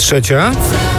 Trzecia.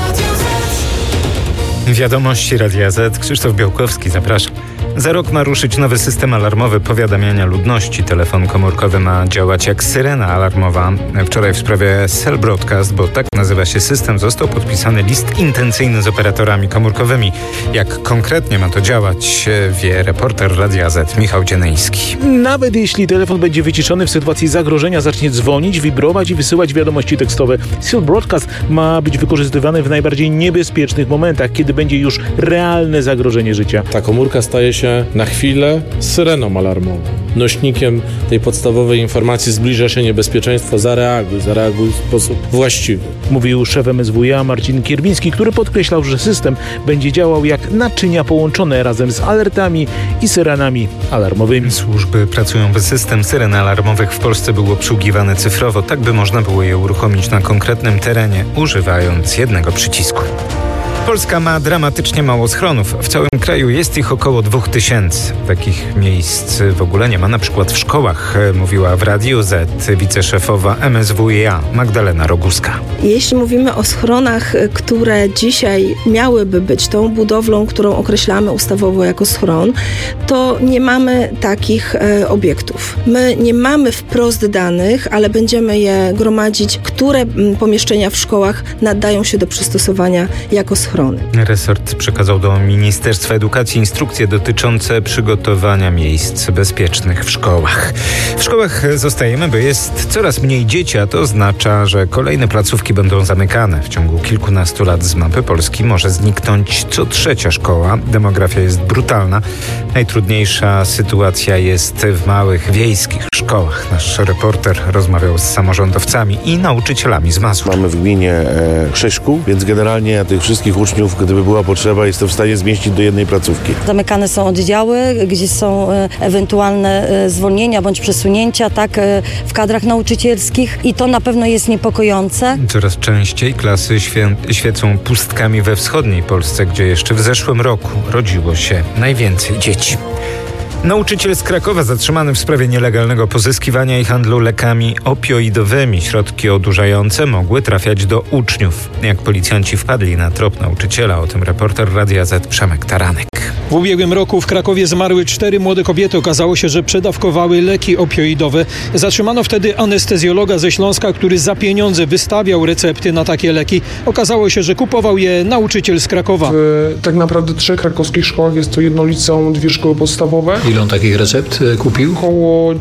Wiadomości Radia Z. Krzysztof Białkowski, zapraszam. Za rok ma ruszyć nowy system alarmowy powiadamiania ludności. Telefon komórkowy ma działać jak syrena alarmowa. Wczoraj w sprawie Cell Broadcast, bo tak nazywa się system, został podpisany list intencyjny z operatorami komórkowymi. Jak konkretnie ma to działać, wie reporter Radia Z Michał Dzieneński. Nawet jeśli telefon będzie wyciszony, w sytuacji zagrożenia zacznie dzwonić, wibrować i wysyłać wiadomości tekstowe. Cell Broadcast ma być wykorzystywany w najbardziej niebezpiecznych momentach, kiedy będzie już realne zagrożenie życia. Ta komórka staje się na chwilę syreną alarmową. Nośnikiem tej podstawowej informacji: zbliża się niebezpieczeństwo, zareaguj w sposób właściwy. Mówił szef MSWiA Marcin Kierwiński, który podkreślał, że system będzie działał jak naczynia połączone razem z alertami i syrenami alarmowymi. Służby pracują, by system syren alarmowych w Polsce był obsługiwany cyfrowo, tak by można było je uruchomić na konkretnym terenie, używając jednego przycisku. Polska ma dramatycznie mało schronów. W całym kraju jest ich około 2000. Takich miejsc w ogóle nie ma, na przykład w szkołach, mówiła w Radiu Z wiceszefowa MSWiA Magdalena Roguska. Jeśli mówimy o schronach, które dzisiaj miałyby być tą budowlą, którą określamy ustawowo jako schron, to nie mamy takich obiektów. My nie mamy wprost danych, ale będziemy je gromadzić, które pomieszczenia w szkołach nadają się do przystosowania jako schrony. Resort przekazał do Ministerstwa Edukacji instrukcje dotyczące przygotowania miejsc bezpiecznych w szkołach. W szkołach zostajemy, bo jest coraz mniej dzieci, a to oznacza, że kolejne placówki będą zamykane. W ciągu kilkunastu lat z mapy Polski może zniknąć co trzecia szkoła. Demografia jest brutalna. Najtrudniejsza sytuacja jest w małych, wiejskich szkołach. Nasz reporter rozmawiał z samorządowcami i nauczycielami z Mazur. Mamy w gminie 6 szkół, więc generalnie tych wszystkich uczniów, gdyby była potrzeba, jestem w stanie zmieścić do jednej placówki. Zamykane są oddziały, gdzie są ewentualne zwolnienia bądź przesunięcia, w kadrach nauczycielskich, i to na pewno jest niepokojące. Coraz częściej klasy świecą pustkami we wschodniej Polsce, gdzie jeszcze w zeszłym roku rodziło się najwięcej dzieci. Nauczyciel z Krakowa zatrzymany w sprawie nielegalnego pozyskiwania i handlu lekami opioidowymi. Środki odurzające mogły trafiać do uczniów. Jak policjanci wpadli na trop nauczyciela, o tym reporter Radia Z Przemek Taranek. W ubiegłym roku w Krakowie zmarły 4 młode kobiety. Okazało się, że przedawkowały leki opioidowe. Zatrzymano wtedy anestezjologa ze Śląska, który za pieniądze wystawiał recepty na takie leki. Okazało się, że kupował je nauczyciel z Krakowa. W tak naprawdę 3 krakowskich szkołach, jest to jedno liceum, 2 szkoły podstawowe. Ile on takich recept kupił? Około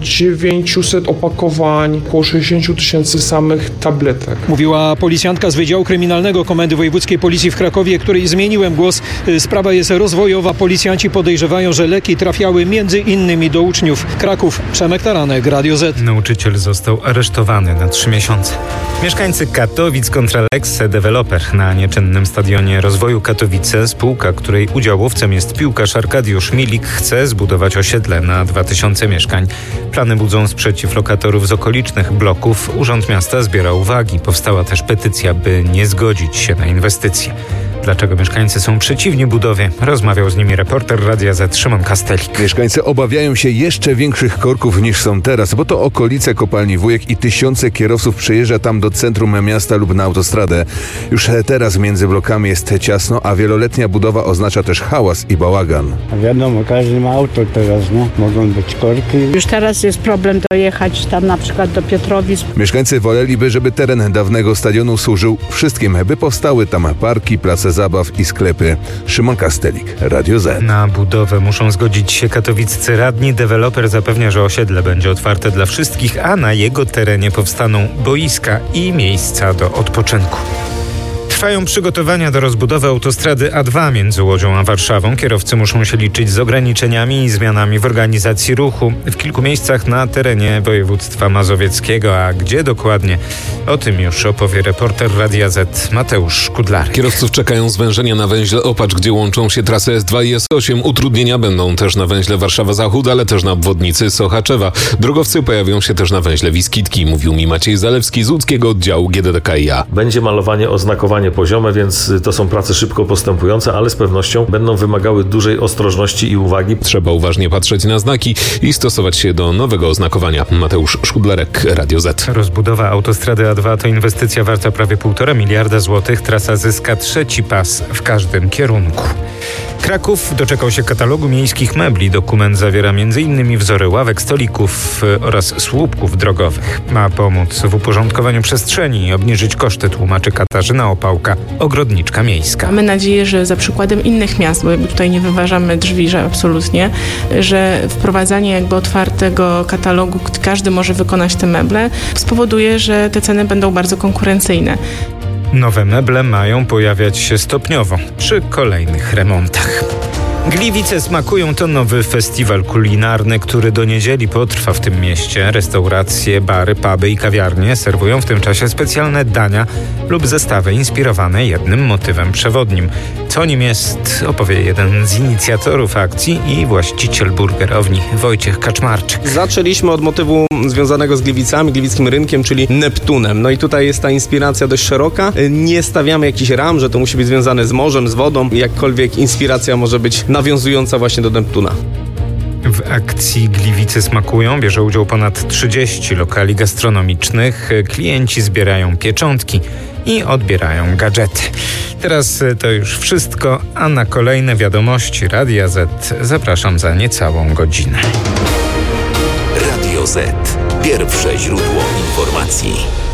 900 opakowań, około 60 000 samych tabletek. Mówiła policjantka z Wydziału Kryminalnego Komendy Wojewódzkiej Policji w Krakowie, której zmieniłem głos. Sprawa jest rozwojowa. Policjanci podejrzewają, że leki trafiały między innymi do uczniów. Kraków, Przemek Taranek, Radio Z. Nauczyciel został aresztowany na 3 miesiące. Mieszkańcy Katowic kontra Lexe Developer. Na nieczynnym stadionie Rozwoju Katowice spółka, której udziałowcem jest piłkarz Arkadiusz Milik, chce zbudować osiedle na 2000 mieszkań. Plany budzą sprzeciw lokatorów z okolicznych bloków. Urząd Miasta zbiera uwagi. Powstała też petycja, by nie zgodzić się na inwestycje. Dlaczego mieszkańcy są przeciwni budowie? Rozmawiał z nimi reporter Radia Z Szymon Kastelik. Mieszkańcy obawiają się jeszcze większych korków niż są teraz, bo to okolice kopalni Wujek i tysiące kierowców przyjeżdża tam do centrum miasta lub na autostradę. Już teraz między blokami jest ciasno, a wieloletnia budowa oznacza też hałas i bałagan. Wiadomo, każdy ma auto teraz, no. Mogą być korki. Już teraz jest problem dojechać tam na przykład do Piotrowic. Mieszkańcy woleliby, żeby teren dawnego stadionu służył wszystkim, by powstały tam parki, place zabaw i sklepy. Szymon Kastelik, Radio Z. Na budowę muszą zgodzić się katowiccy radni. Deweloper zapewnia, że osiedle będzie otwarte dla wszystkich, a na jego terenie powstaną boiska i miejsca do odpoczynku. Trwają przygotowania do rozbudowy autostrady A2 między Łodzią a Warszawą. Kierowcy muszą się liczyć z ograniczeniami i zmianami w organizacji ruchu w kilku miejscach na terenie województwa mazowieckiego. A gdzie dokładnie? O tym już opowie reporter Radia Z Mateusz Kudlary. Kierowców czekają zwężenia na węźle Opacz, gdzie łączą się trasy S2 i S8. Utrudnienia będą też na węźle Warszawa-Zachód, ale też na obwodnicy Sochaczewa. Drogowcy pojawią się też na węźle Wiskitki, mówił mi Maciej Zalewski z łódzkiego oddziału GDDKiA. Będzie malowanie oznakowanie zdecydowanie poziome, więc to są prace szybko postępujące, ale z pewnością będą wymagały dużej ostrożności i uwagi. Trzeba uważnie patrzeć na znaki i stosować się do nowego oznakowania. Mateusz Szkudlerek, Radio Z. Rozbudowa autostrady A2 to inwestycja warta prawie 1,5 miliarda złotych. Trasa zyska 3. pas w każdym kierunku. Kraków doczekał się katalogu miejskich mebli. Dokument zawiera m.in. wzory ławek, stolików oraz słupków drogowych. Ma pomóc w uporządkowaniu przestrzeni i obniżyć koszty, tłumaczy Katarzyna Opałka, ogrodniczka miejska. Mamy nadzieję, że za przykładem innych miast, bo tutaj nie wyważamy drzwi, że absolutnie, że wprowadzanie otwartego katalogu, każdy może wykonać te meble, spowoduje, że te ceny będą bardzo konkurencyjne. Nowe meble mają pojawiać się stopniowo przy kolejnych remontach. Gliwice smakują to nowy festiwal kulinarny, który do niedzieli potrwa w tym mieście. Restauracje, bary, puby i kawiarnie serwują w tym czasie specjalne dania lub zestawy inspirowane jednym motywem przewodnim. Co nim jest, opowie jeden z inicjatorów akcji i właściciel burgerowni Wojciech Kaczmarczyk. Zaczęliśmy od motywu związanego z Gliwicami, gliwickim rynkiem, czyli Neptunem. No i tutaj jest ta inspiracja dość szeroka. Nie stawiamy jakichś ram, że to musi być związane z morzem, z wodą. Jakkolwiek inspiracja może być nawiązująca właśnie do Neptuna. W akcji Gliwice smakują bierze udział ponad 30 lokali gastronomicznych. Klienci zbierają pieczątki i odbierają gadżety. Teraz to już wszystko, a na kolejne wiadomości Radia Z zapraszam za niecałą godzinę. Radio Z. Pierwsze źródło informacji.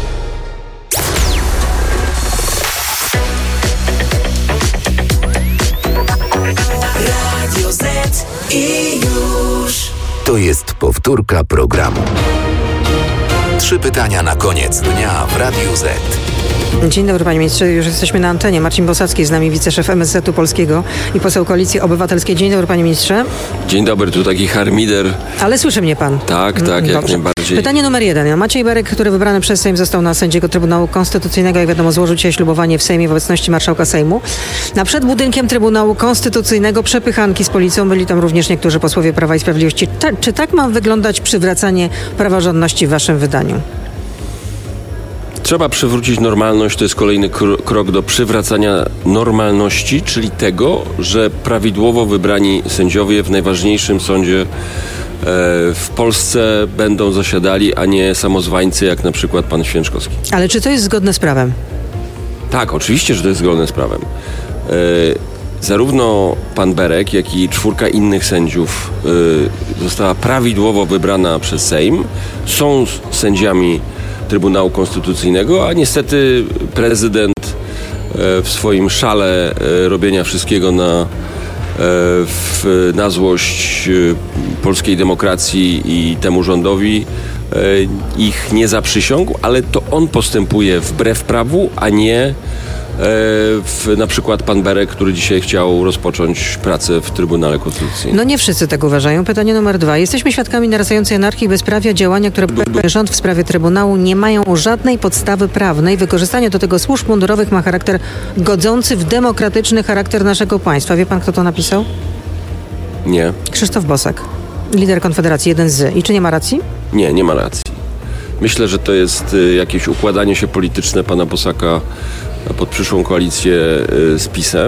Radio Z i już. To jest powtórka programu. 3 pytania na koniec dnia w Radiu Z. Dzień dobry, panie ministrze. Już jesteśmy na antenie. Marcin Bosacki z nami, wiceszef MSZ-u Polskiego i poseł Koalicji Obywatelskiej. Dzień dobry, panie ministrze. Dzień dobry, tu taki harmider. Ale słyszy mnie pan? Tak, jak najbardziej. Pytanie numer 1. Maciej Berek, który wybrany przez Sejm został na sędziego Trybunału Konstytucyjnego, jak wiadomo, złożył dzisiaj ślubowanie w Sejmie w obecności marszałka Sejmu. Na przed budynkiem Trybunału Konstytucyjnego przepychanki z policją. Byli tam również niektórzy posłowie Prawa i Sprawiedliwości. Czy tak ma wyglądać przywracanie praworządności w waszym wydaniu? Trzeba przywrócić normalność, to jest kolejny krok do przywracania normalności, czyli tego, że prawidłowo wybrani sędziowie w najważniejszym sądzie w Polsce będą zasiadali, a nie samozwańcy, jak na przykład pan Święczkowski. Ale czy to jest zgodne z prawem? Tak, oczywiście, że to jest zgodne z prawem. Zarówno pan Berek, jak i 4 innych sędziów została prawidłowo wybrana przez Sejm, są sędziami Trybunału Konstytucyjnego, a niestety prezydent w swoim szale robienia wszystkiego na złość polskiej demokracji i temu rządowi ich nie zaprzysiągł, ale to on postępuje wbrew prawu, a nie na przykład pan Berek, który dzisiaj chciał rozpocząć pracę w Trybunale Konstytucyjnym. No nie wszyscy tak uważają. Pytanie numer 2. Jesteśmy świadkami narastającej anarchii i bezprawia. Działania, które prowadzi rząd w sprawie Trybunału, nie mają żadnej podstawy prawnej. Wykorzystanie do tego służb mundurowych ma charakter godzący w demokratyczny charakter naszego państwa. Wie pan, kto to napisał? Nie. Krzysztof Bosak, lider Konfederacji, jeden z. I czy nie ma racji? Nie, nie ma racji. Myślę, że to jest jakieś układanie się polityczne pana Bosaka pod przyszłą koalicję z PiS-em.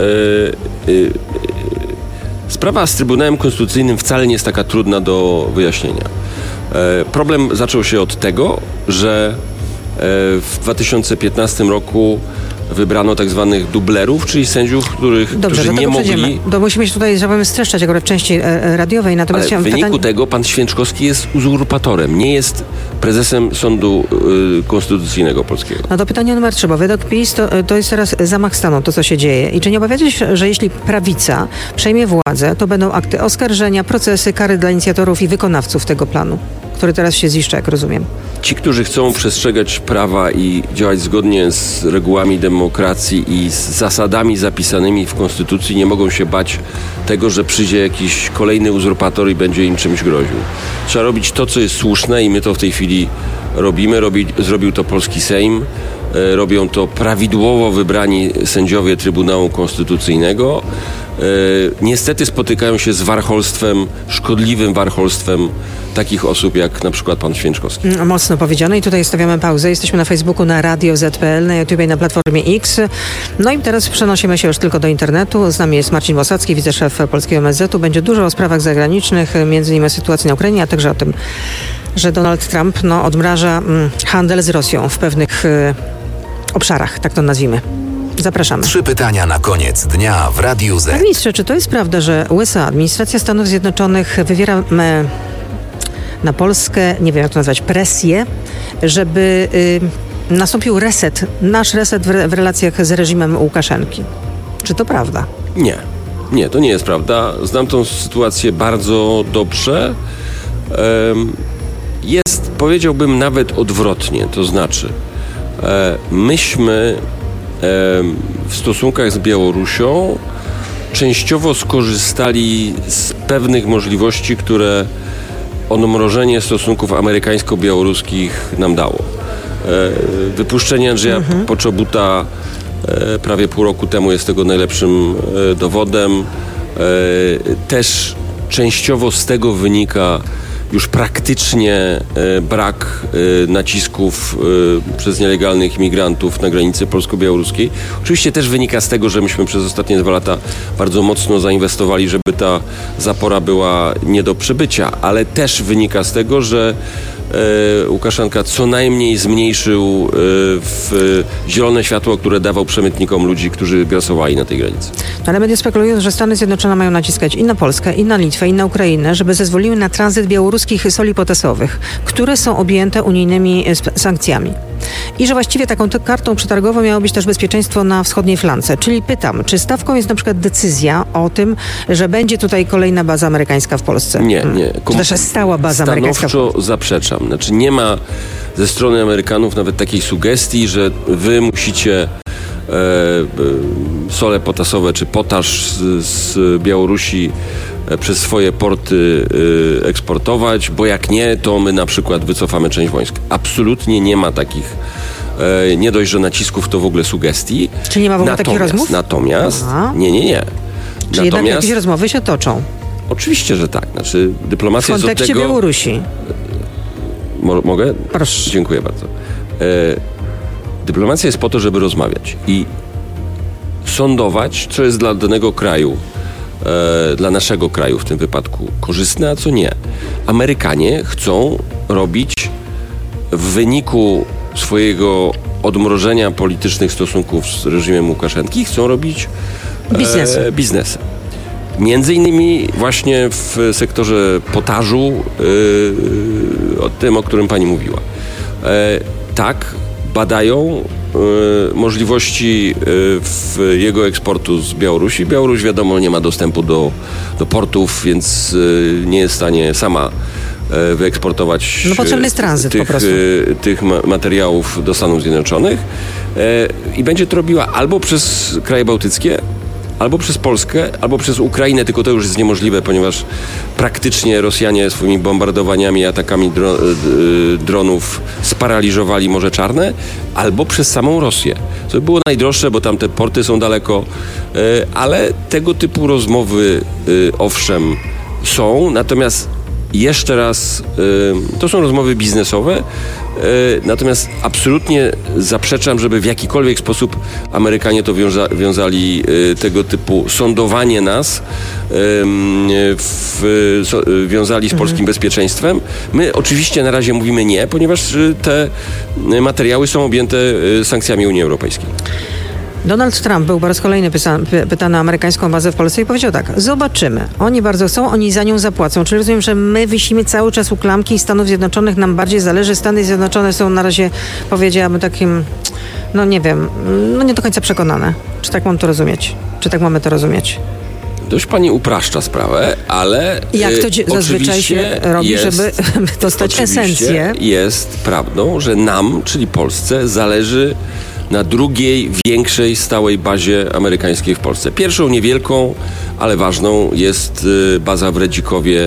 Sprawa z Trybunałem Konstytucyjnym wcale nie jest taka trudna do wyjaśnienia. Problem zaczął się od tego, że w 2015 roku wybrano tak zwanych dublerów, czyli sędziów, którzy nie mogli... To musimy się tutaj, żebym streszczać akurat w części radiowej. Natomiast ale w wyniku tego pan Święczkowski jest uzurpatorem, nie jest prezesem Sądu Konstytucyjnego Polskiego. No to pytanie numer 3, bo według PiS to jest teraz zamach stanu, to co się dzieje. I czy nie obawiacie się, że jeśli prawica przejmie władzę, to będą akty oskarżenia, procesy, kary dla inicjatorów i wykonawców tego planu, który teraz się ziszcza, jak rozumiem? Ci, którzy chcą przestrzegać prawa i działać zgodnie z regułami demokracji i z zasadami zapisanymi w Konstytucji, nie mogą się bać tego, że przyjdzie jakiś kolejny uzurpator i będzie im czymś groził. Trzeba robić to, co jest słuszne i my to w tej chwili robimy. Zrobił to polski Sejm. robią to prawidłowo wybrani sędziowie Trybunału Konstytucyjnego. Niestety spotykają się z warcholstwem, szkodliwym warcholstwem takich osób jak na przykład pan Święczkowski. Mocno powiedziane i tutaj stawiamy pauzę. Jesteśmy na Facebooku, na Radio ZPL, na YouTube i na Platformie X. No i teraz przenosimy się już tylko do internetu. Z nami jest Marcin Bosacki, wiceszef polskiego MSZ-u. Będzie dużo o sprawach zagranicznych, między innymi o sytuacji na Ukrainie, a także o tym, że Donald Trump odmraża handel z Rosją w pewnych obszarach, tak to nazwijmy. Zapraszamy. 3 pytania na koniec dnia w Radiu Z. Panie ministrze, czy to jest prawda, że USA, administracja Stanów Zjednoczonych wywiera na Polskę, nie wiem jak to nazwać, presję, żeby nastąpił reset, nasz reset w relacjach z reżimem Łukaszenki? Czy to prawda? Nie, to nie jest prawda. Znam tą sytuację bardzo dobrze. Jest, powiedziałbym, nawet odwrotnie. To znaczy, myśmy w stosunkach z Białorusią częściowo skorzystali z pewnych możliwości, które odmrożenie stosunków amerykańsko-białoruskich nam dało. Wypuszczenie Andrzeja Poczobuta prawie pół roku temu jest tego najlepszym dowodem. Też częściowo z tego wynika już praktycznie brak nacisków przez nielegalnych imigrantów na granicy polsko-białoruskiej. Oczywiście też wynika z tego, że myśmy przez ostatnie 2 lata bardzo mocno zainwestowali, żeby ta zapora była nie do przebycia, ale też wynika z tego, że Łukaszenka co najmniej zmniejszył zielone światło, które dawał przemytnikom ludzi, którzy grasowali na tej granicy. Ale media spekulują, że Stany Zjednoczone mają naciskać i na Polskę, i na Litwę, i na Ukrainę, żeby zezwoliły na tranzyt białoruskich soli potasowych, które są objęte unijnymi sankcjami. I że właściwie taką kartą przetargową miało być też bezpieczeństwo na wschodniej flance. Czyli pytam, czy stawką jest na przykład decyzja o tym, że będzie tutaj kolejna baza amerykańska w Polsce? Nie. Czy też stała baza amerykańska? Stanowczo zaprzeczam. Znaczy nie ma ze strony Amerykanów nawet takiej sugestii, że wy musicie sole potasowe czy potaż z Białorusi przez swoje porty eksportować, bo jak nie, to my na przykład wycofamy część wojsk. Absolutnie nie ma takich, nie dość, że nacisków, to w ogóle sugestii. Czy nie ma w ogóle takich rozmów? Natomiast, nie. Czy jednak jakieś rozmowy się toczą? Oczywiście, że tak. Znaczy, dyplomacja jest od tego... W kontekście Białorusi. Mogę? Proszę. Dziękuję bardzo. Dyplomacja jest po to, żeby rozmawiać i sądować, co jest dla danego kraju, dla naszego kraju w tym wypadku korzystne, a co nie. Amerykanie chcą robić w wyniku swojego odmrożenia politycznych stosunków z reżimem Łukaszenki, chcą robić biznesy. Między innymi właśnie w sektorze potażu, o tym, o którym pani mówiła. Tak, badają możliwości jego eksportu z Białorusi. Białoruś, wiadomo, nie ma dostępu do portów, więc nie jest w stanie sama wyeksportować potrzebny jest tranzyt tych materiałów do Stanów Zjednoczonych. I będzie to robiła albo przez kraje bałtyckie, albo przez Polskę, albo przez Ukrainę, tylko to już jest niemożliwe, ponieważ praktycznie Rosjanie swoimi bombardowaniami i atakami dronów sparaliżowali Morze Czarne, albo przez samą Rosję. To by było najdroższe, bo tam te porty są daleko, ale tego typu rozmowy owszem są, natomiast jeszcze raz, to są rozmowy biznesowe, natomiast absolutnie zaprzeczam, żeby w jakikolwiek sposób Amerykanie to wiązali tego typu sądowanie nas, wiązali z polskim bezpieczeństwem. My oczywiście na razie mówimy nie, ponieważ te materiały są objęte sankcjami Unii Europejskiej. Donald Trump był po raz kolejny pytany o amerykańską bazę w Polsce i powiedział tak: zobaczymy. Oni bardzo chcą, oni za nią zapłacą. Czyli rozumiem, że my wisimy cały czas u klamki i Stanów Zjednoczonych nam bardziej zależy. Stany Zjednoczone są na razie, powiedziałabym, takim, nie wiem, nie do końca przekonane. Czy tak mam to rozumieć? Czy tak mamy to rozumieć? Dość pani upraszcza sprawę, ale jak to zazwyczaj się robi, żeby dostać esencję? Jest prawdą, że nam, czyli Polsce, zależy na drugiej, większej, stałej bazie amerykańskiej w Polsce. Pierwszą, niewielką, ale ważną jest baza w Redzikowie,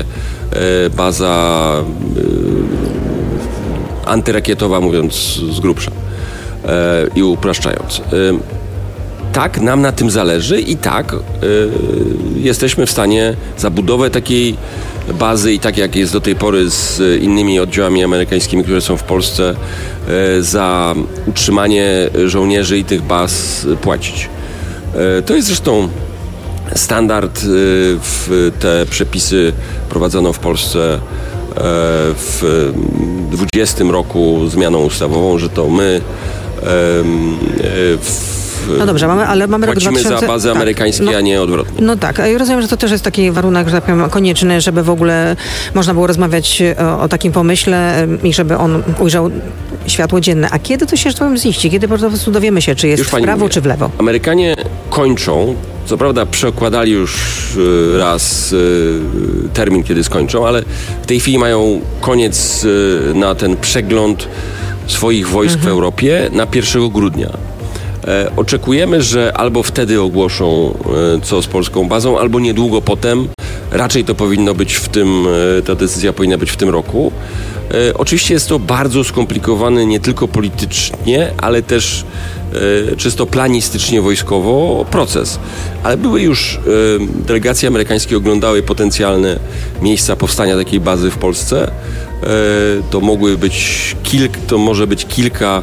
baza antyrakietowa, mówiąc z grubsza. i upraszczając. Tak, nam na tym zależy i tak jesteśmy w stanie zabudowę takiej bazy i tak jak jest do tej pory z innymi oddziałami amerykańskimi, które są w Polsce, za utrzymanie żołnierzy i tych baz płacić. To jest zresztą standard, te przepisy prowadzono w Polsce w 2020 roku zmianą ustawową, że to my no dobrze, mamy rok 2000... za bazy amerykańskie, a nie odwrotnie. No tak, a ja rozumiem, że to też jest taki warunek, że tak powiem, konieczny, żeby w ogóle można było rozmawiać o takim pomyśle i żeby on ujrzał światło dzienne. A kiedy to się, że tak powiem, ziści? Kiedy po prostu dowiemy się, czy jest w prawo, czy w lewo? Amerykanie kończą, co prawda przekładali już raz termin, kiedy skończą, ale w tej chwili mają koniec na ten przegląd swoich wojsk w Europie na 1 grudnia. Oczekujemy, że albo wtedy ogłoszą, co z polską bazą, albo niedługo potem. Raczej to powinno być ta decyzja powinna być w tym roku. Oczywiście jest to bardzo skomplikowany nie tylko politycznie, ale też czysto planistycznie wojskowo proces. Ale były już delegacje amerykańskie oglądały potencjalne miejsca powstania takiej bazy w Polsce. To może być kilka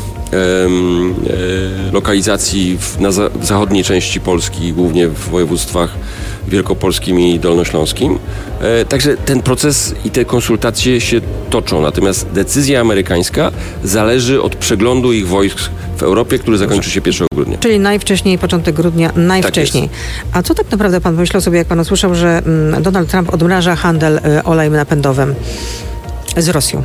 lokalizacji na zachodniej części Polski, głównie w województwach wielkopolskim i dolnośląskim. Także ten proces i te konsultacje się toczą. Natomiast decyzja amerykańska zależy od przeglądu ich wojsk w Europie, który zakończy się 1 grudnia. Czyli najwcześniej, początek grudnia, najwcześniej. Tak, a co tak naprawdę pan pomyślał sobie, jak pan usłyszał, że Donald Trump odmraża handel olejem napędowym z Rosją?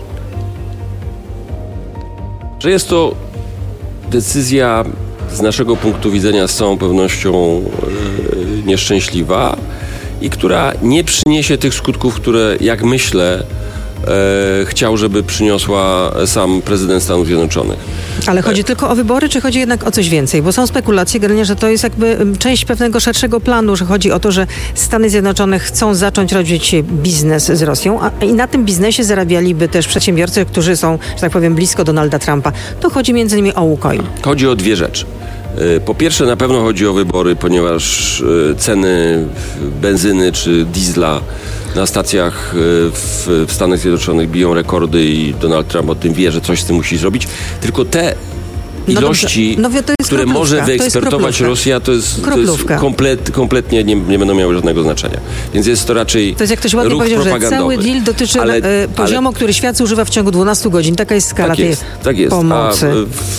Że jest to decyzja z naszego punktu widzenia z całą pewnością nieszczęśliwa i która nie przyniesie tych skutków, które, jak myślę, chciał, żeby przyniosła sam prezydent Stanów Zjednoczonych. Ale chodzi tylko o wybory, czy chodzi jednak o coś więcej? Bo są spekulacje, generalnie, że to jest jakby część pewnego szerszego planu, że chodzi o to, że Stany Zjednoczone chcą zacząć robić biznes z Rosją i na tym biznesie zarabialiby też przedsiębiorcy, którzy są, że tak powiem, blisko Donalda Trumpa. To chodzi między innymi o Łukoil. Chodzi o dwie rzeczy. Po pierwsze, na pewno chodzi o wybory, ponieważ ceny benzyny czy diesla na stacjach w Stanach Zjednoczonych biją rekordy i Donald Trump o tym wie, że coś z tym musi zrobić. Tylko te ilości, które może wyeksportować Rosja, to jest kompletnie nie będą miały żadnego znaczenia. Więc jest to raczej to jest, jak ktoś ładnie powiedział, że cały deal dotyczy poziomu, który świat zużywa w ciągu 12 godzin. Taka jest skala tej pomocy.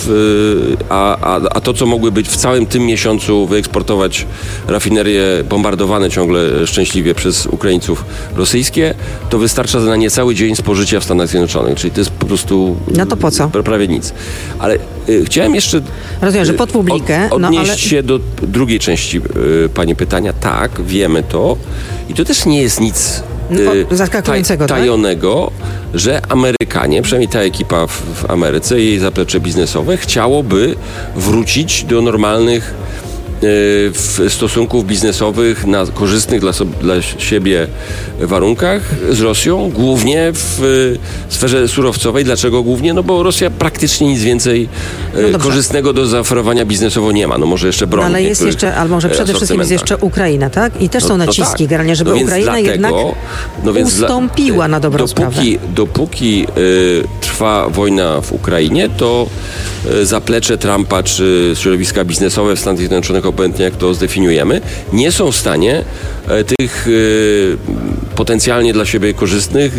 A to, co mogły być w całym tym miesiącu wyeksportować rafinerie bombardowane ciągle szczęśliwie przez Ukraińców rosyjskie, to wystarcza na niecały dzień spożycia w Stanach Zjednoczonych. Czyli to jest po prostu no to po co? Prawie nic. Ale chciałem jeszcze rozumiem, że pod publikę, odnieść się do drugiej części pani pytania. Tak, wiemy to. I to też nie jest nic tajonego, że Amerykanie, przynajmniej ta ekipa w Ameryce i jej zaplecze biznesowe chciałoby wrócić do normalnych stosunków biznesowych na korzystnych dla siebie warunkach z Rosją, głównie w sferze surowcowej. Dlaczego głównie? No bo Rosja praktycznie nic więcej korzystnego do zaoferowania biznesowo nie ma. No może jeszcze broń. Ale jest jeszcze, albo może przede wszystkim jest jeszcze Ukraina, tak? I też są naciski, generalnie, żeby Ukraina jednak ustąpiła na dobrą sprawę. Dopóki trwa wojna w Ukrainie, to zaplecze Trumpa czy środowiska biznesowe w Stanach Zjednoczonych, obojętnie jak to zdefiniujemy, nie są w stanie tych potencjalnie dla siebie korzystnych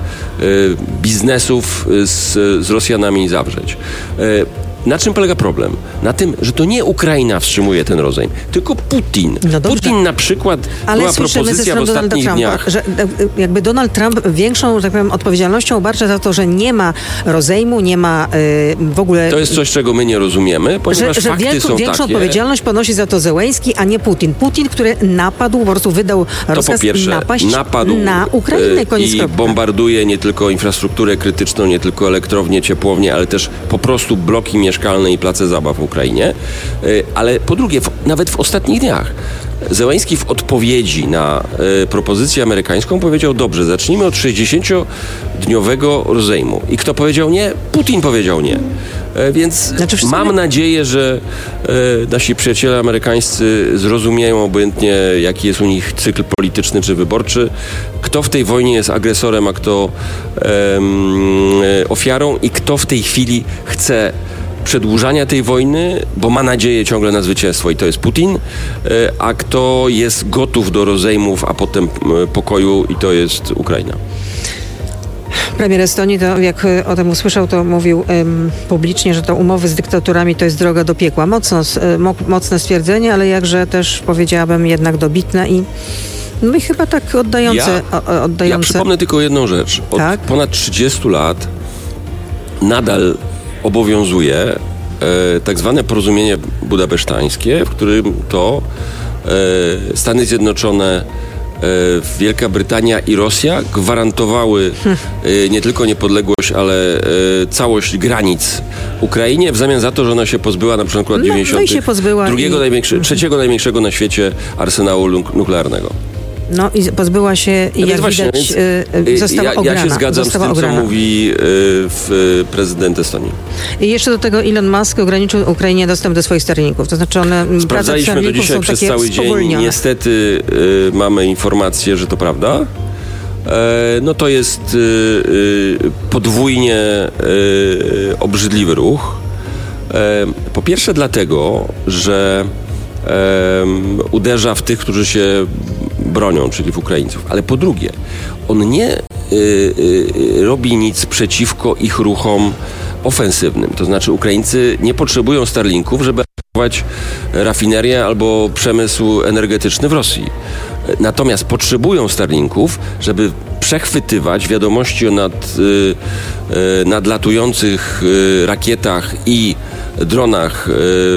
biznesów z Rosjanami zawrzeć. Na czym polega problem? Na tym, że to nie Ukraina wstrzymuje ten rozejm, tylko Putin. No Putin na przykład, była propozycja w ostatnich dniach. Że jakby Donald Trump większą, że tak powiem, odpowiedzialnością obarcza za to, że nie ma rozejmu, nie ma w ogóle... To jest coś, czego my nie rozumiemy, ponieważ fakty są większą takie... odpowiedzialność ponosi za to Zełenski, a nie Putin. Putin, który napadł, po prostu wydał rozkaz napaść na Ukrainę. I bombarduje nie tylko infrastrukturę krytyczną, nie tylko elektrownie, ciepłownie, ale też po prostu bloki mieszkalne i place zabaw w Ukrainie. Ale po drugie, nawet w ostatnich dniach Zełenski w odpowiedzi na propozycję amerykańską powiedział: dobrze, zacznijmy od 60-dniowego rozejmu. I kto powiedział nie? Putin powiedział nie. Więc mam nadzieję, że nasi przyjaciele amerykańscy zrozumieją obojętnie, jaki jest u nich cykl polityczny czy wyborczy, kto w tej wojnie jest agresorem, a kto ofiarą i kto w tej chwili chce przedłużania tej wojny, bo ma nadzieję ciągle na zwycięstwo i to jest Putin, a kto jest gotów do rozejmów, a potem pokoju i to jest Ukraina. Premier Estonii, to jak o tym usłyszał, to mówił publicznie, że to umowy z dyktaturami to jest droga do piekła. Mocne stwierdzenie, ale jakże też powiedziałabym jednak dobitne i chyba tak oddające. Ja przypomnę tylko jedną rzecz. Od ponad 30 lat nadal obowiązuje tak zwane porozumienie budapesztańskie, w którym to Stany Zjednoczone, Wielka Brytania i Rosja gwarantowały nie tylko niepodległość, ale całość granic Ukrainie w zamian za to, że ona się pozbyła na przykład 90. trzeciego największego na świecie arsenału nuklearnego. No i pozbyła się i jak widać została ograna. Ja się zgadzam z tym, co mówi prezydent Estonii. I jeszcze do tego Elon Musk ograniczył Ukrainie dostęp do swoich sterników. To znaczy sprawdzaliśmy to dzisiaj przez cały dzień. Niestety mamy informację, że to prawda. No to jest podwójnie obrzydliwy ruch. Po pierwsze dlatego, że uderza w tych, którzy się bronią, czyli w Ukraińców. Ale po drugie, on nie robi nic przeciwko ich ruchom ofensywnym. To znaczy Ukraińcy nie potrzebują Starlinków, żeby atakować rafinerię albo przemysł energetyczny w Rosji. Natomiast potrzebują Starlinków, żeby przechwytywać wiadomości o nadlatujących rakietach i dronach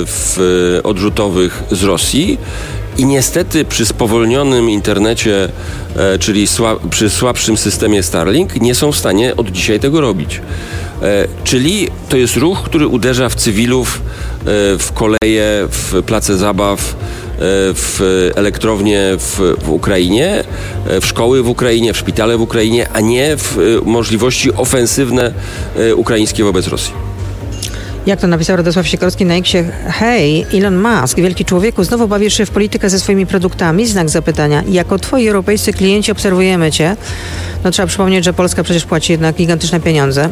odrzutowych z Rosji. I niestety przy spowolnionym internecie, czyli przy słabszym systemie Starlink, nie są w stanie od dzisiaj tego robić. Czyli to jest ruch, który uderza w cywilów, w koleje, w place zabaw, w elektrownie w Ukrainie, w szkoły w Ukrainie, w szpitale w Ukrainie, a nie w możliwości ofensywne ukraińskie wobec Rosji. Jak to napisał Radosław Sikorski na X-ie: hej, Elon Musk, wielki człowieku, znowu bawisz się w politykę ze swoimi produktami? Znak zapytania. Jako twoi europejscy klienci obserwujemy cię. No trzeba przypomnieć, że Polska przecież płaci jednak gigantyczne pieniądze.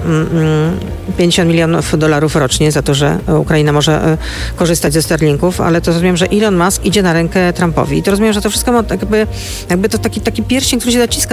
50 milionów dolarów rocznie za to, że Ukraina może korzystać ze Starlinków, ale to rozumiem, że Elon Musk idzie na rękę Trumpowi. I to rozumiem, że to wszystko jakby to taki pierścień, który się zaciska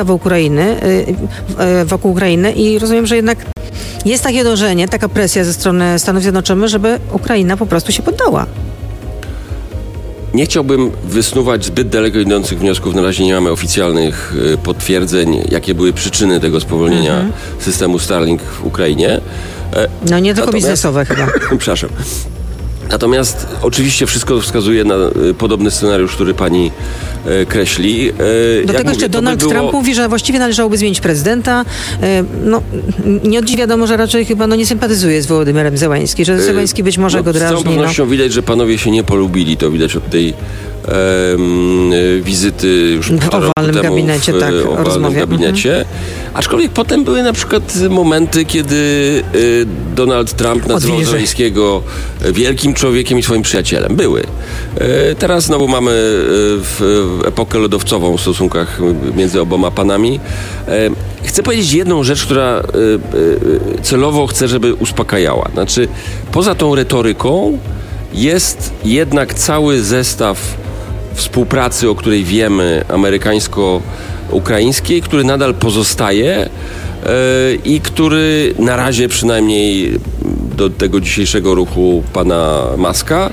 wokół Ukrainy i rozumiem, że jednak jest takie dążenie, taka presja ze strony Stanów Zjednoczonych, żeby Ukraina po prostu się poddała. Nie chciałbym wysnuwać zbyt daleko idących wniosków. Na razie nie mamy oficjalnych potwierdzeń, jakie były przyczyny tego spowolnienia systemu Starlink w Ukrainie. No nie tylko biznesowe chyba. Przepraszam. Natomiast oczywiście wszystko wskazuje na podobny scenariusz, który pani kreśli. Do tego jeszcze Donald Trump mówi, że właściwie należałoby zmienić prezydenta. No, nie od dziś wiadomo, że raczej chyba nie sympatyzuje z Wołodymyrem Zełańskim, że Zełański być może go drażni. Z całą pewnością widać, że panowie się nie polubili. To widać od tej wizyty już w owalnym gabinecie, w owalnym gabinecie. Aczkolwiek potem były na przykład momenty, kiedy Donald Trump nazywał Zełańskiego wielkim człowiekiem i swoim przyjacielem. Były. Teraz znowu mamy epokę lodowcową w stosunkach między oboma panami. Chcę powiedzieć jedną rzecz, która celowo chcę, żeby uspokajała. Znaczy, poza tą retoryką jest jednak cały zestaw współpracy, o której wiemy, amerykańsko-ukraińskiej, który nadal pozostaje i który na razie przynajmniej do tego dzisiejszego ruchu pana Muska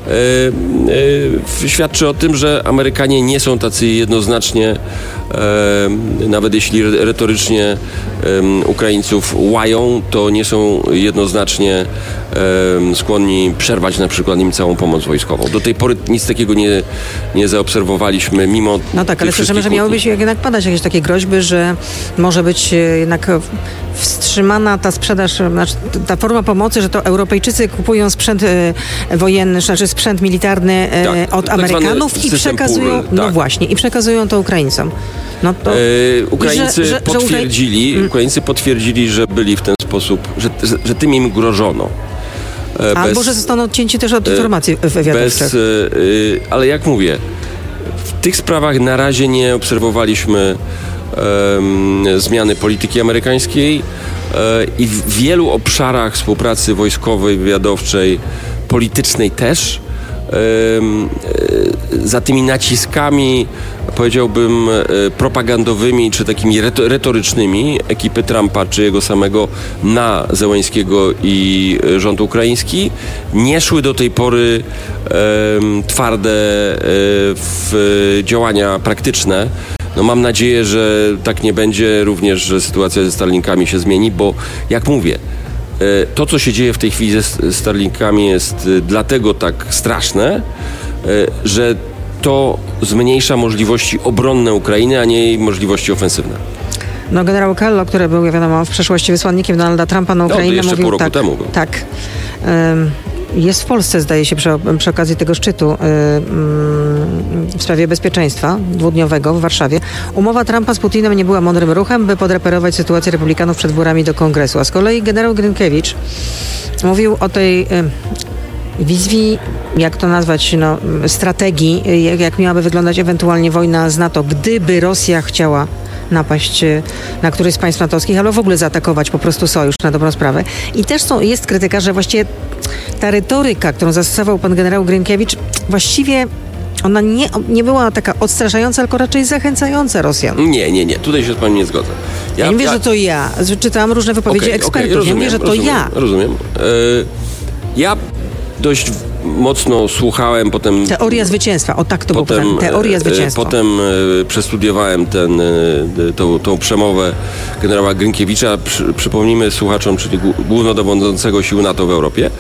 świadczy o tym, że Amerykanie nie są tacy jednoznacznie, nawet jeśli retorycznie Ukraińców łają, to nie są jednoznacznie skłonni przerwać na przykład im całą pomoc wojskową. Do tej pory nic takiego nie zaobserwowaliśmy, mimo No tak, ale słyszymy, że miałyby się jednak padać jakieś takie groźby, że może być jednak wstrzymana ta sprzedaż, znaczy ta forma pomocy, że to Europejczycy kupują sprzęt wojenny, znaczy sprzęt militarny od Amerykanów i przekazują, i przekazują to Ukraińcom. No to, Ukraińcy potwierdzili, że byli w ten sposób, że tym im grożono. Albo że zostaną odcięci też od informacji wywiadowczych. Ale jak mówię, w tych sprawach na razie nie obserwowaliśmy zmiany polityki amerykańskiej i w wielu obszarach współpracy wojskowej, wywiadowczej, politycznej też. Za tymi naciskami, powiedziałbym, propagandowymi czy takimi retorycznymi ekipy Trumpa czy jego samego na Zełenskiego i rząd ukraiński nie szły do tej pory twarde działania praktyczne. No mam nadzieję, że tak nie będzie, również, że sytuacja ze Starlinkami się zmieni, bo jak mówię, to, co się dzieje w tej chwili ze Starlinkami jest dlatego tak straszne, że to zmniejsza możliwości obronne Ukrainy, a nie jej możliwości ofensywne. No, generał Kello, który był, wiadomo, w przeszłości wysłannikiem Donalda Trumpa na Ukrainę, jeszcze mówił pół roku temu był. Tak. Jest w Polsce, zdaje się, przy okazji tego szczytu w sprawie bezpieczeństwa dwudniowego w Warszawie. Umowa Trumpa z Putinem nie była mądrym ruchem, by podreperować sytuację republikanów przed wyborami do Kongresu. A z kolei generał Grynkiewicz mówił o tej wizji, jak to nazwać, strategii, jak miałaby wyglądać ewentualnie wojna z NATO, gdyby Rosja chciała napaść na któryś z państw natowskich, albo w ogóle zaatakować po prostu sojusz na dobrą sprawę. I też jest krytyka, że właściwie ta retoryka, którą zastosował pan generał Grynkiewicz, właściwie ona nie była taka odstraszająca, tylko raczej zachęcająca Rosjan. Nie. Tutaj się z panem nie zgodzę. Ja nie mówię, że to ja. Czytałam różne wypowiedzi ekspertów. Rozumiem, nie mówię, że to ja. Rozumiem. Ja dość mocno słuchałem potem... Teoria zwycięstwa. O tak to było pytanie. Teoria zwycięstwa. Potem przestudiowałem tą przemowę generała Grynkiewicza. Przypomnijmy słuchaczom, czyli głównodowodzącego sił NATO w Europie,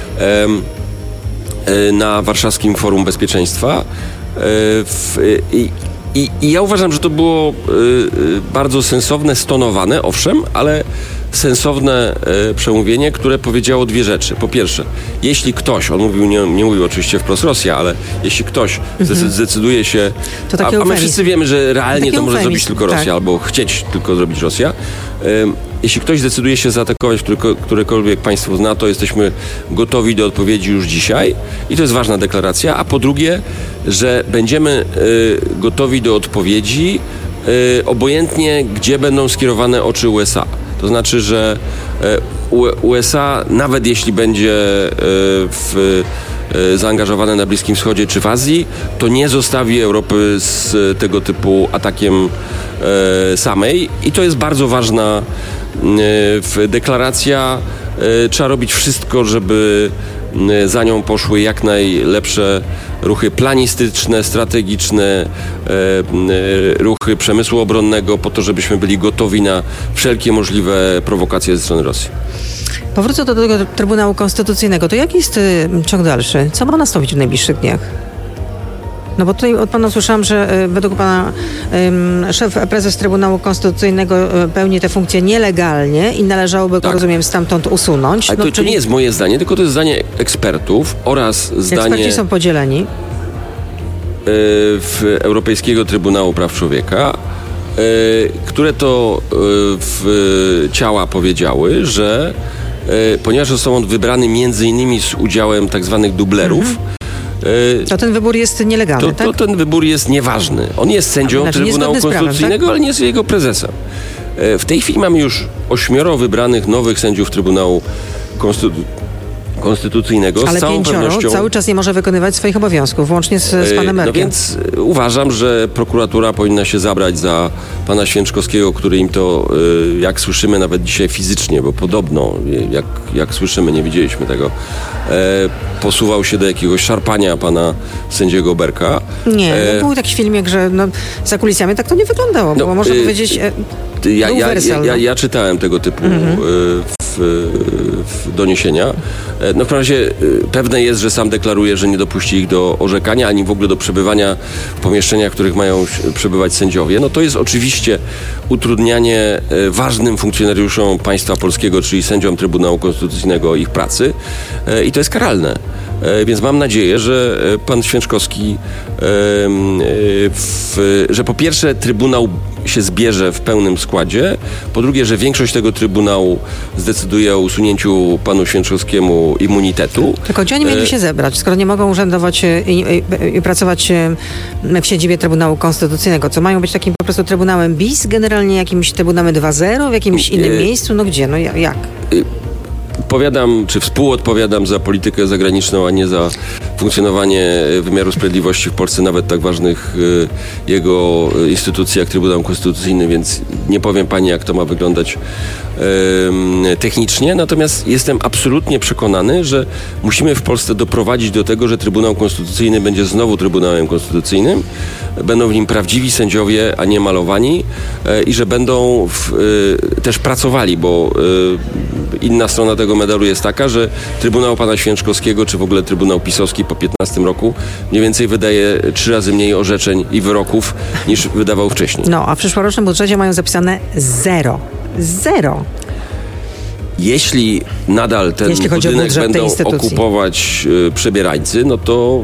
na Warszawskim Forum Bezpieczeństwa. I ja uważam, że to było bardzo sensowne, stonowane, owszem, ale sensowne przemówienie, które powiedziało dwie rzeczy. Po pierwsze, jeśli ktoś, on mówił, nie mówił oczywiście wprost Rosja, ale jeśli ktoś zdecyduje się, a my wszyscy wiemy, że realnie to może zrobić tylko Rosja, albo chcieć tylko zrobić Rosja. Jeśli ktoś zdecyduje się zaatakować którekolwiek państwo z NATO, jesteśmy gotowi do odpowiedzi już dzisiaj i to jest ważna deklaracja, a po drugie, że będziemy gotowi do odpowiedzi obojętnie, gdzie będą skierowane oczy USA. To znaczy, że USA, nawet jeśli będzie zaangażowane na Bliskim Wschodzie czy w Azji, to nie zostawi Europy z tego typu atakiem samej. I to jest bardzo ważna deklaracja. Trzeba robić wszystko, żeby za nią poszły jak najlepsze ruchy planistyczne, strategiczne, ruchy przemysłu obronnego, po to, żebyśmy byli gotowi na wszelkie możliwe prowokacje ze strony Rosji. Powrócę do tego Trybunału Konstytucyjnego. To jaki jest ciąg dalszy? Co ma nastąpić w najbliższych dniach? No bo tutaj od pana usłyszałam, że według pana prezes Trybunału Konstytucyjnego pełni tę funkcję nielegalnie i należałoby go, rozumiem, stamtąd usunąć. Ale to nie jest moje zdanie, tylko to jest zdanie ekspertów oraz zdanie... Eksperci są podzieleni. Europejskiego Trybunału Praw Człowieka, które to ciała powiedziały, że ponieważ został on wybrany między innymi z udziałem tak zwanych dublerów, to ten wybór jest nielegalny, tak? To ten wybór jest nieważny. On jest sędzią Trybunału Konstytucyjnego, ale nie jest jego prezesem. W tej chwili mamy już 8 wybranych nowych sędziów Trybunału Konstytucyjnego. Ale z całą 5 pewnością cały czas nie może wykonywać swoich obowiązków, włącznie z panem Merkiem. No więc uważam, że prokuratura powinna się zabrać za pana Święczkowskiego, który im to, jak słyszymy nawet dzisiaj fizycznie, bo podobno, jak słyszymy, nie widzieliśmy tego, posuwał się do jakiegoś szarpania pana sędziego Berka. Nie, był taki filmik, że za kulisami tak to nie wyglądało, bo można powiedzieć... Ja czytałem tego typu doniesienia. W każdym razie pewne jest, że sam deklaruje, że nie dopuści ich do orzekania, ani w ogóle do przebywania w pomieszczeniach, w których mają przebywać sędziowie. No to jest oczywiście utrudnianie ważnym funkcjonariuszom państwa polskiego, czyli sędziom Trybunału Konstytucyjnego ich pracy i to jest karalne. Więc mam nadzieję, że pan Święczkowski, że po pierwsze Trybunał się zbierze w pełnym składzie, po drugie, że większość tego Trybunału zdecyduje o usunięciu panu Święczkowskiemu immunitetu. Tylko gdzie oni mieli się zebrać, skoro nie mogą urzędować i pracować w siedzibie Trybunału Konstytucyjnego? Co, mają być takim po prostu Trybunałem bis, generalnie jakimś Trybunałem 2.0, w jakimś innym miejscu? No gdzie? No jak? Odpowiadam, czy współodpowiadam za politykę zagraniczną, a nie za funkcjonowanie wymiaru sprawiedliwości w Polsce, nawet tak ważnych jego instytucji jak Trybunał Konstytucyjny, więc nie powiem pani, jak to ma wyglądać technicznie. Natomiast jestem absolutnie przekonany, że musimy w Polsce doprowadzić do tego, że Trybunał Konstytucyjny będzie znowu Trybunałem Konstytucyjnym. Będą w nim prawdziwi sędziowie, a nie malowani i że będą też pracowali, bo inna strona tego medalu jest taka, że Trybunał pana Święczkowskiego, czy w ogóle Trybunał PiS-owski po 15 roku mniej więcej wydaje 3 razy mniej orzeczeń i wyroków niż wydawał wcześniej. No, a w przyszłorocznym budżecie mają zapisane 0. Jeśli nadal ten budynek będą okupować przebierańcy, no to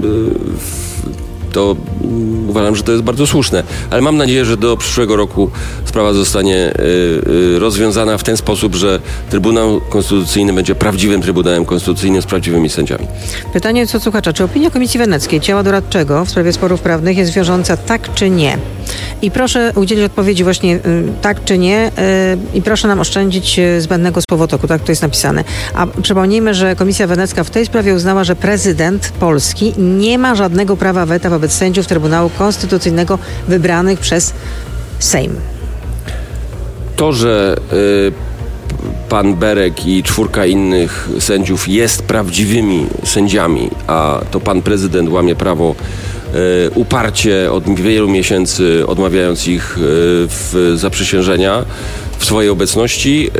uważam, że to jest bardzo słuszne. Ale mam nadzieję, że do przyszłego roku sprawa zostanie rozwiązana w ten sposób, że Trybunał Konstytucyjny będzie prawdziwym Trybunałem Konstytucyjnym z prawdziwymi sędziami. Pytanie od słuchacza. Czy opinia Komisji Weneckiej, ciała doradczego w sprawie sporów prawnych jest wiążąca, tak czy nie? I proszę udzielić odpowiedzi właśnie tak czy nie i proszę nam oszczędzić zbędnego słowotoku, tak to jest napisane. A przypomnijmy, że Komisja Wenecka w tej sprawie uznała, że prezydent Polski nie ma żadnego prawa weta wobec sędziów Trybunału Konstytucyjnego wybranych przez Sejm. To, że pan Berek i 4 innych sędziów jest prawdziwymi sędziami, a to pan prezydent łamie prawo uparcie od wielu miesięcy, odmawiając ich zaprzysiężenia w swojej obecności,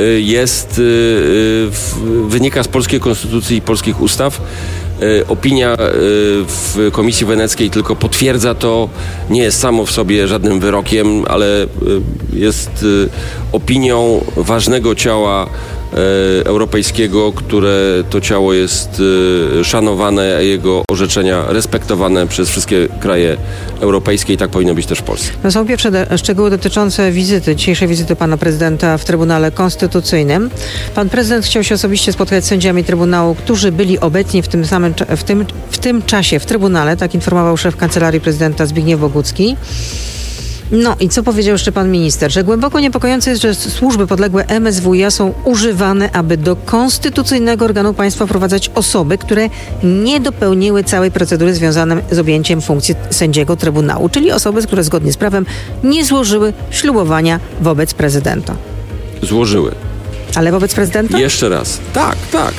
wynika z polskiej konstytucji i polskich ustaw. Opinia w Komisji Weneckiej tylko potwierdza to, nie jest samo w sobie żadnym wyrokiem, ale jest opinią ważnego ciała europejskiego, które to ciało jest szanowane, a jego orzeczenia respektowane przez wszystkie kraje europejskie i tak powinno być też w Polsce. No są pierwsze szczegóły dotyczące dzisiejszej wizyty pana prezydenta w Trybunale Konstytucyjnym. Pan prezydent chciał się osobiście spotkać z sędziami Trybunału, którzy byli obecni w tym czasie w Trybunale, tak informował szef Kancelarii Prezydenta Zbigniew Bogucki. No i co powiedział jeszcze pan minister? Że głęboko niepokojące jest, że służby podległe MSWiA są używane, aby do konstytucyjnego organu państwa wprowadzać osoby, które nie dopełniły całej procedury związanej z objęciem funkcji sędziego Trybunału, czyli osoby, które zgodnie z prawem nie złożyły ślubowania wobec prezydenta. Złożyły. Ale wobec prezydenta? Jeszcze raz. Tak.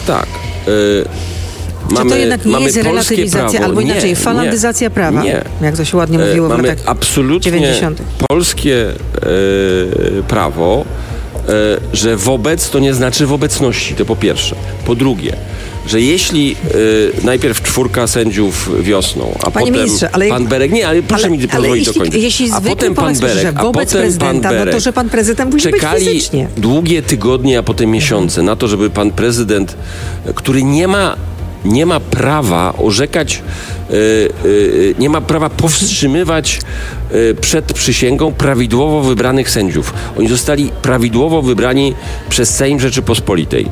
Czy to jednak nie jest relatywizacja, prawo. Albo inaczej, falandyzacja prawa, jak to się ładnie mówiło w latach absolutnie 90. polskie prawo, że wobec to nie znaczy w obecności, to po pierwsze. Po drugie, że jeśli najpierw 4 sędziów wiosną, a Panie potem ministrze, ale pan Berek, nie, ale proszę mi pozwolić dokończyć. Jeśli a potem pan Berek, że wobec prezydenta, no to że pan prezydent musi być fizycznie. Długie tygodnie, a potem miesiące na to, żeby pan prezydent, który nie ma prawa orzekać, nie ma prawa powstrzymywać przed przysięgą prawidłowo wybranych sędziów. Oni zostali prawidłowo wybrani przez Sejm Rzeczypospolitej.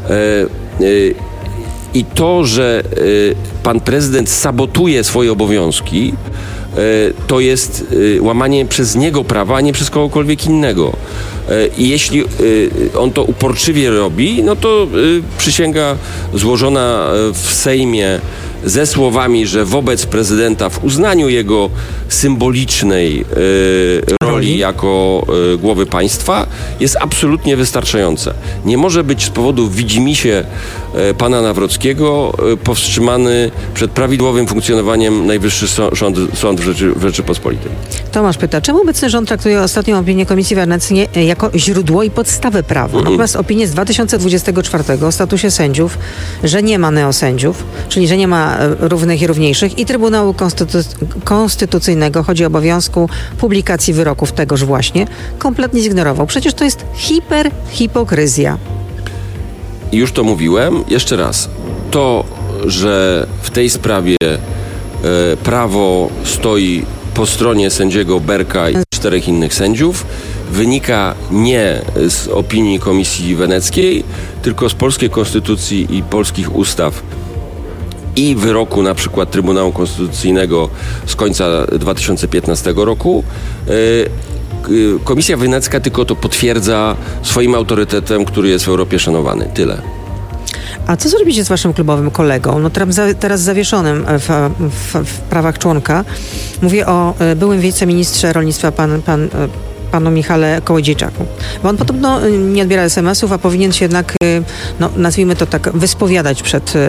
I to, że pan prezydent sabotuje swoje obowiązki, to jest łamanie przez niego prawa, a nie przez kogokolwiek innego. I jeśli on to uporczywie robi, no to przysięga złożona w Sejmie ze słowami, że wobec prezydenta w uznaniu jego symbolicznej roli jako głowy państwa jest absolutnie wystarczające. Nie może być z powodu widzimisię pana Nawrockiego powstrzymany przed prawidłowym funkcjonowaniem Najwyższy Sąd w Rzeczypospolitej. Tomasz pyta, czemu obecny rząd traktuje ostatnią opinię Komisji Weneckiej jako źródło i podstawę prawa? Natomiast opinię z 2024 o statusie sędziów, że nie ma neosędziów, czyli że nie ma równych i równiejszych, i Trybunału Konstytucyjnego, chodzi o obowiązku publikacji wyroków tegoż właśnie, kompletnie zignorował. Przecież to jest hipokryzja. Już to mówiłem. Jeszcze raz. To że w tej sprawie prawo stoi po stronie sędziego Berka i 4 innych sędziów, wynika nie z opinii Komisji Weneckiej, tylko z polskiej konstytucji i polskich ustaw i wyroku na przykład Trybunału Konstytucyjnego z końca 2015 roku. Komisja Wenecka tylko to potwierdza swoim autorytetem, który jest w Europie szanowany. Tyle. A co zrobicie z waszym klubowym kolegą? No teraz zawieszonym w prawach członka. Mówię o byłym wiceministrze rolnictwa panu Michale Kołodziejczaku. Bo on podobno nie odbiera SMS-ów, a powinien się jednak, nazwijmy to tak, wyspowiadać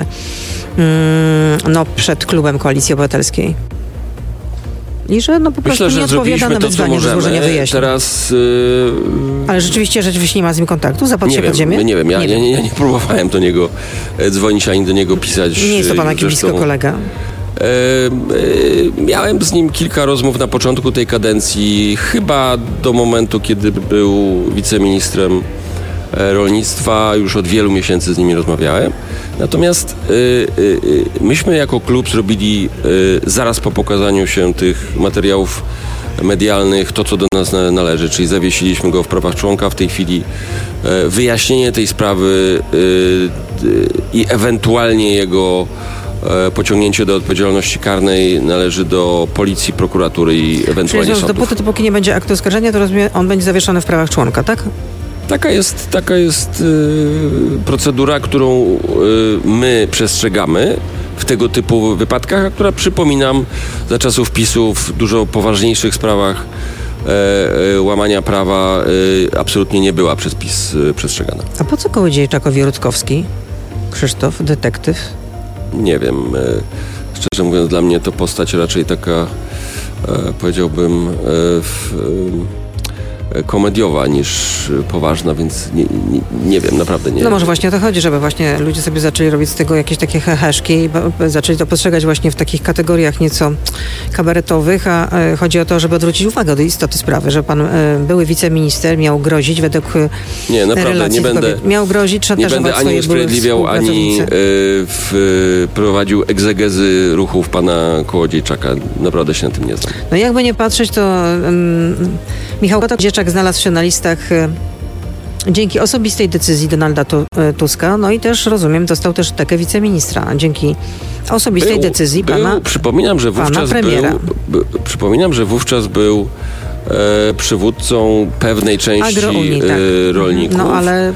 przed klubem Koalicji Obywatelskiej. I że po prostu nie odpowiada na wezwanie do złożenia wyjaśnień. Teraz, ale rzeczywiście nie ma z nim kontaktu? Zapadł się pod ziemię? Nie wiem. Ja nie próbowałem do niego dzwonić, ani do niego pisać. Nie jest to pan jakiś blisko kolega? Miałem z nim kilka rozmów na początku tej kadencji, chyba do momentu, kiedy był wiceministrem rolnictwa. Już od wielu miesięcy z nimi rozmawiałem. Natomiast myśmy jako klub zrobili zaraz po pokazaniu się tych materiałów medialnych to, co do nas należy, czyli zawiesiliśmy go w prawach członka. W tej chwili wyjaśnienie tej sprawy i ewentualnie jego pociągnięcie do odpowiedzialności karnej należy do policji, prokuratury i ewentualnie sądów. Dopóki nie będzie aktu oskarżenia, to rozumiem, on będzie zawieszony w prawach członka, tak? Taka jest procedura, którą my przestrzegamy w tego typu wypadkach, a która, przypominam, za czasów PiS-u w dużo poważniejszych sprawach łamania prawa absolutnie nie była przez PiS przestrzegana. A po co Kołodziejczakowi Rutkowski? Krzysztof, detektyw? Nie wiem. Szczerze mówiąc, dla mnie to postać raczej taka, powiedziałbym, komediowa niż poważna, więc nie wiem, naprawdę nie. No może właśnie o to chodzi, żeby właśnie ludzie sobie zaczęli robić z tego jakieś takie heheszki i zaczęli to postrzegać właśnie w takich kategoriach nieco kabaretowych, a chodzi o to, żeby odwrócić uwagę do istoty sprawy, że pan były wiceminister miał grozić według nie, naprawdę nie będę, miał grozić, nie będę ani usprawiedliwiał, ani prowadził egzegezy ruchów pana Kołodziejczaka. Naprawdę się na tym nie znam. No jakby nie patrzeć, to Michał Kołodziejczak znalazł się na listach dzięki osobistej decyzji Donalda Tuska, no i też, rozumiem, dostał też tekę wiceministra dzięki osobistej decyzji pana premiera. Przypominam, że wówczas był przywódcą pewnej części rolników. No ale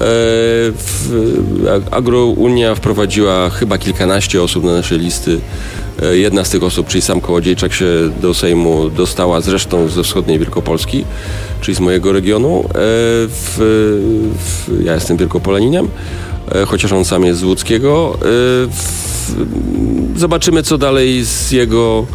Agrounia wprowadziła chyba kilkanaście osób na nasze listy. Jedna z tych osób, czyli sam Kołodziejczak, się do Sejmu dostała, zresztą ze wschodniej Wielkopolski, czyli z mojego regionu. Ja jestem Wielkopolaninem, chociaż on sam jest z Łódzkiego. Zobaczymy, co dalej z jego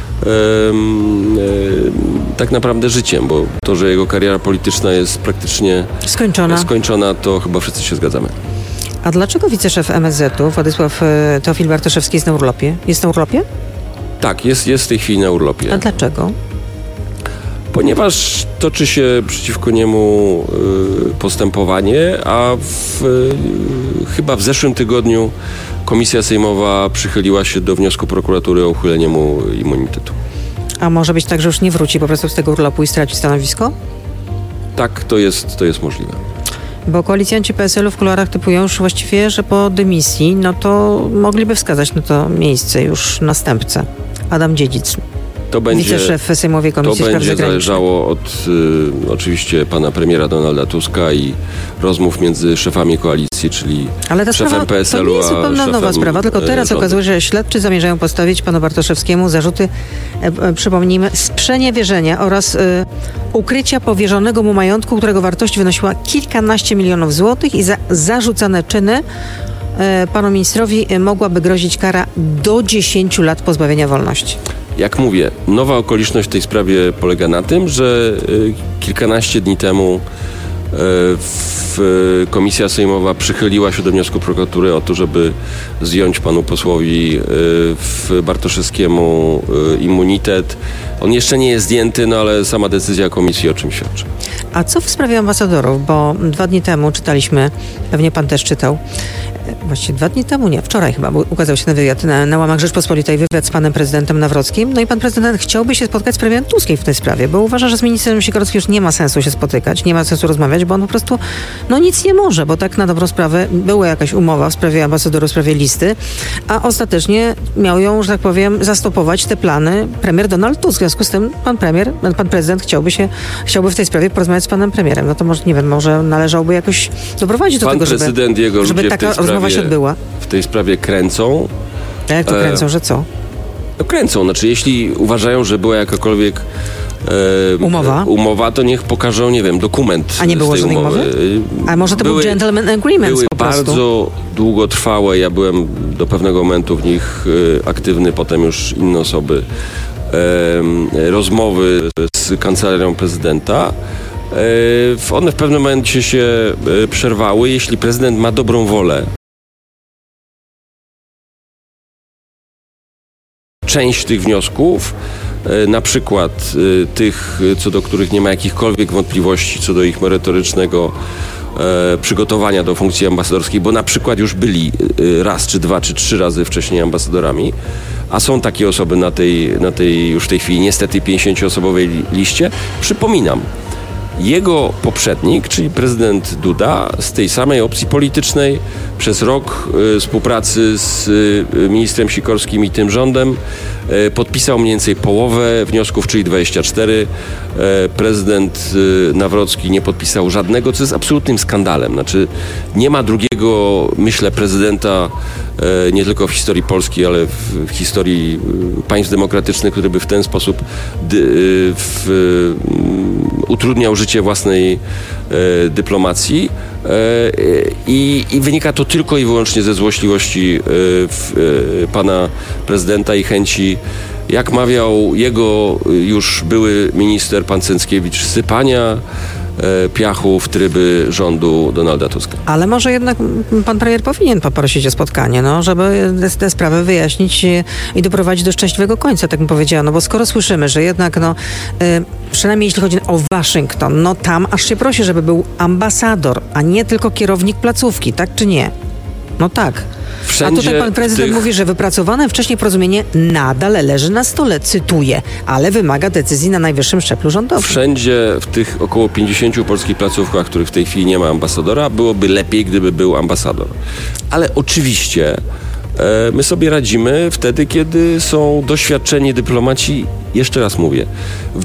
tak naprawdę życiem, bo to, że jego kariera polityczna jest praktycznie skończona, to chyba wszyscy się zgadzamy. A dlaczego wiceszef MSZ-u, Władysław Teofil Bartoszewski, jest na urlopie? Jest na urlopie? Tak, jest w tej chwili na urlopie. A dlaczego? Ponieważ toczy się przeciwko niemu postępowanie, a chyba w zeszłym tygodniu Komisja Sejmowa przychyliła się do wniosku prokuratury o uchylenie mu immunitetu. A może być tak, że już nie wróci po prostu z tego urlopu i straci stanowisko? Tak, to jest możliwe. Bo koalicjanci PSL-u w kuluarach typują już właściwie, że po dymisji, no to mogliby wskazać na to miejsce już następcę. Adam Dziedzic. Wiceszef Sejmowej Komisji Spraw Zagranicznych. To będzie zależało od oczywiście pana premiera Donalda Tuska i rozmów między szefami koalicji, czyli szefem PSL-u, to nie jest zupełnie nowa sprawa, tylko teraz okazuje się, że śledczy zamierzają postawić panu Bartoszewskiemu zarzuty, przypomnijmy, sprzeniewierzenia oraz ukrycia powierzonego mu majątku, którego wartość wynosiła kilkanaście milionów złotych i za zarzucane czyny panu ministrowi mogłaby grozić kara do 10 lat pozbawienia wolności. Jak mówię, nowa okoliczność w tej sprawie polega na tym, że kilkanaście dni temu Komisja Sejmowa przychyliła się do wniosku prokuratury o to, żeby zdjąć panu posłowi Bartoszewskiemu immunitet. On jeszcze nie jest zdjęty, no ale sama decyzja komisji o czym świadczy. A co w sprawie ambasadorów? Bo 2 dni temu czytaliśmy, pewnie pan też czytał, właściwie 2 dni temu, nie, wczoraj chyba, bo ukazał się ten wywiad na łamach Rzeczpospolitej, wywiad z panem prezydentem Nawrockim. No i pan prezydent chciałby się spotkać z premierem Tuskiem w tej sprawie, bo uważa, że z ministrem Sikorskim już nie ma sensu się spotykać, nie ma sensu rozmawiać, bo on po prostu nic nie może, bo tak na dobrą sprawę była jakaś umowa w sprawie ambasadorów, w sprawie listy, a ostatecznie miał ją, że tak powiem, zastopować te plany premier Donald Tusk. W związku z tym pan prezydent chciałby w tej sprawie porozmawiać z panem premierem. No to może, nie wiem, może należałoby jakoś doprowadzić do tego, żeby taka rozmowa się odbyła. W tej sprawie kręcą. A jak to kręcą, że co? No kręcą. Znaczy, jeśli uważają, że była jakakolwiek umowa, to niech pokażą, nie wiem, dokument. A nie było żadnej umowy? A może to był gentleman agreement były po prostu? Bardzo długotrwałe. Ja byłem do pewnego momentu w nich aktywny, potem już inne osoby. Rozmowy z kancelarią prezydenta. One w pewnym momencie się przerwały. Jeśli prezydent ma dobrą wolę, część tych wniosków, na przykład tych, co do których nie ma jakichkolwiek wątpliwości co do ich merytorycznego przygotowania do funkcji ambasadorskiej, bo na przykład już byli raz, czy 2, czy 3 razy wcześniej ambasadorami, a są takie osoby na tej już w tej chwili niestety 50-osobowej liście. Przypominam, jego poprzednik, czyli prezydent Duda, z tej samej opcji politycznej przez rok współpracy z ministrem Sikorskim i tym rządem podpisał mniej więcej połowę wniosków, czyli 24. Prezydent Nawrocki nie podpisał żadnego, co jest absolutnym skandalem. Znaczy, nie ma drugiego, myślę, prezydenta nie tylko w historii Polski, ale w historii państw demokratycznych, który by w ten sposób utrudniał życie własnej dyplomacji. I wynika to tylko i wyłącznie ze złośliwości pana prezydenta i chęci, jak mawiał jego już były minister pan Cęckiewicz, sypania piachu w tryby rządu Donalda Tuska. Ale może jednak pan premier powinien poprosić o spotkanie, żeby tę sprawę wyjaśnić i doprowadzić do szczęśliwego końca, tak bym powiedziała. Bo skoro słyszymy, że jednak przynajmniej jeśli chodzi o Waszyngton, tam aż się prosi, żeby był ambasador, a nie tylko kierownik placówki, tak czy nie? No tak. Wszędzie a tutaj pan prezydent mówi, że wypracowane wcześniej porozumienie nadal leży na stole, cytuję, ale wymaga decyzji na najwyższym szczeblu rządowym. Wszędzie w tych około 50 polskich placówkach, których w tej chwili nie ma ambasadora, byłoby lepiej, gdyby był ambasador. Ale oczywiście my sobie radzimy wtedy, kiedy są doświadczeni dyplomaci, jeszcze raz mówię, w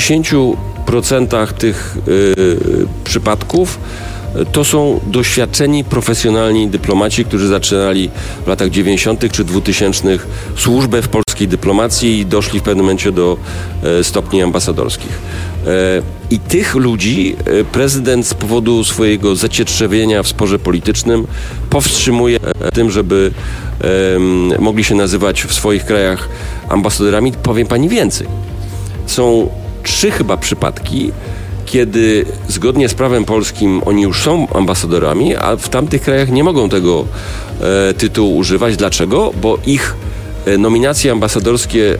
90% tych przypadków to są doświadczeni, profesjonalni dyplomaci, którzy zaczynali w latach 90. czy 2000 służbę w polskiej dyplomacji i doszli w pewnym momencie do stopni ambasadorskich. I tych ludzi prezydent z powodu swojego zacietrzewienia w sporze politycznym powstrzymuje tym, żeby mogli się nazywać w swoich krajach ambasadorami. Powiem pani więcej. Są 3 chyba przypadki, kiedy zgodnie z prawem polskim oni już są ambasadorami, a w tamtych krajach nie mogą tego tytułu używać. Dlaczego? Bo ich nominacje ambasadorskie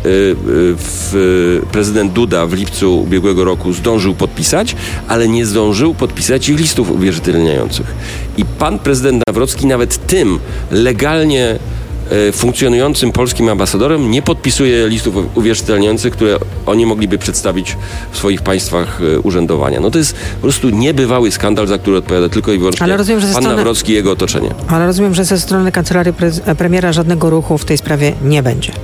prezydent Duda w lipcu ubiegłego roku zdążył podpisać, ale nie zdążył podpisać ich listów uwierzytelniających. I pan prezydent Nawrocki nawet tym legalnie funkcjonującym polskim ambasadorem nie podpisuje listów uwierzytelniających, które oni mogliby przedstawić w swoich państwach urzędowania. To jest po prostu niebywały skandal, za który odpowiada tylko i wyłącznie pan Nawrocki i jego otoczenie. Ale rozumiem, że ze strony kancelarii premiera żadnego ruchu w tej sprawie nie będzie.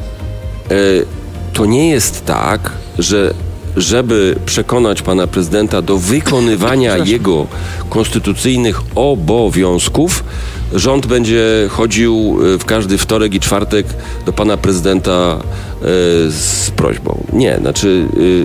To nie jest tak, że żeby przekonać pana prezydenta do wykonywania jego konstytucyjnych obowiązków, rząd będzie chodził w każdy wtorek i czwartek do pana prezydenta z prośbą. Nie, znaczy